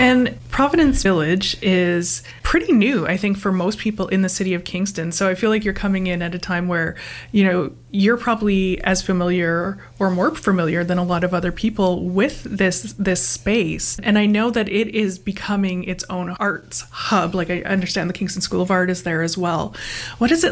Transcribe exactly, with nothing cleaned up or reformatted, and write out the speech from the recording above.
And Providence Village is pretty new, I think, for most people in the city of Kingston. So I feel like you're coming in at a time where, you know, you're probably as familiar or more familiar than a lot of other people with this this space. And I know that it is becoming its own arts hub. Like, I understand the Kingston School of Art is there as well. What is it